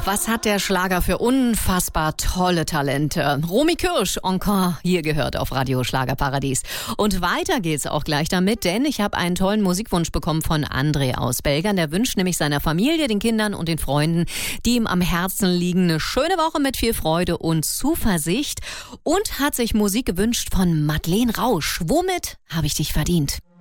Was hat der Schlager für unfassbar tolle Talente? Romy Kürsch, Encore, hier gehört auf Radio Schlagerparadies. Und weiter geht's auch gleich damit, denn ich habe einen tollen Musikwunsch bekommen von André aus Belgern. Der wünscht nämlich seiner Familie, den Kindern und den Freunden, die ihm am Herzen liegen, eine schöne Woche mit viel Freude und Zuversicht und hat sich Musik gewünscht von Madeleine Rausch. Womit habe ich dich verdient?